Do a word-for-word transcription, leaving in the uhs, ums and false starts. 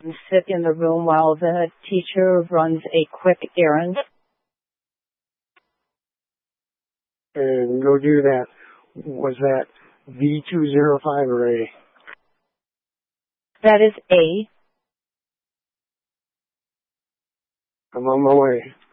sit in the room while the teacher runs a quick errand. And go do that. Was that V two zero five or A? That is A. I'm on my way.